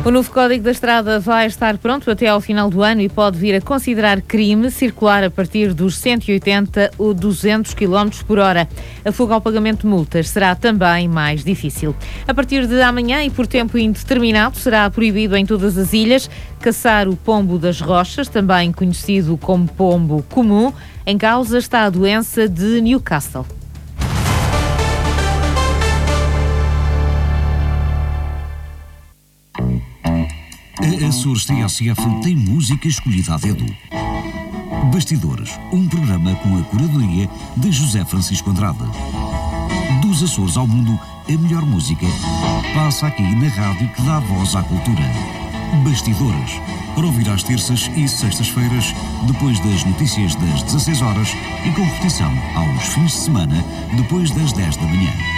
O novo Código da Estrada vai estar pronto até ao final do ano e pode vir a considerar crime circular a partir dos 180 ou 200 km por hora. A fuga ao pagamento de multas será também mais difícil. A partir de amanhã e por tempo indeterminado será proibido em todas as ilhas caçar o pombo das rochas, também conhecido como pombo comum. Em causa está a doença de Newcastle. A Açores TSF tem música escolhida a dedo. Bastidores, um programa com a curadoria de José Francisco Andrade. Dos Açores ao mundo, a melhor música passa aqui na rádio que dá voz à cultura. Bastidores, para ouvir às terças e sextas-feiras, depois das notícias das 16 horas e com repetição aos fins de semana, depois das 10 da manhã.